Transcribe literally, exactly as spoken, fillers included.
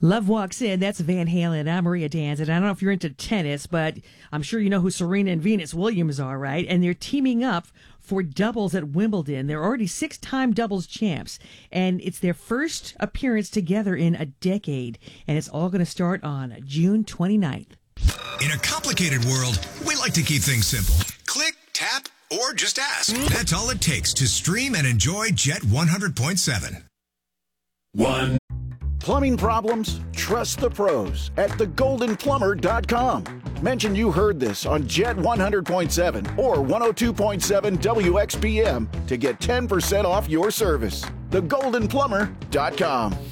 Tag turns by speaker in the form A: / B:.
A: Love Walks In, that's Van Halen. I'm Maria Dans, and I don't know if you're into tennis, but I'm sure you know who Serena and Venus Williams are, right? And they're teaming up for doubles at Wimbledon. They're already six-time doubles champs, and it's their first appearance together in a decade, and it's all going to start on June twenty-ninth.
B: In a complicated world, we like to keep things simple. Click, tap, or just ask. That's all it takes to stream and enjoy Jet one hundred point seven.
C: One.
D: Plumbing problems? Trust the pros at the golden plumber dot com. Mention you heard this on Jet one hundred point seven or one oh two point seven W X P M to get ten percent off your service. the golden plumber dot com.